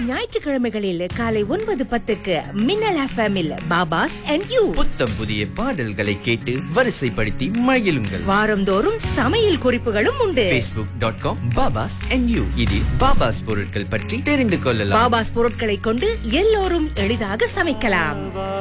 ஞாயிற்றுக்கிழமைகளில் காலை 9:10க்கு மின்னல் எஃப்எம்மில் பாபாஸ் அண்ட் யூ. புத்தம் புதிய பாடல்களை கேட்டு வரிசைப்படுத்தி மகிழுங்கள். வாரந்தோறும் சமையல் குறிப்புகளும் உண்டு. facebook.com பாபாஸ் அண்ட் யூ. இதில் பாபாஸ் பொருட்கள் பற்றி தெரிந்து கொள்ளலாம். பாபாஸ் பொருட்களை கொண்டு எல்லோரும் எளிதாக சமைக்கலாம்.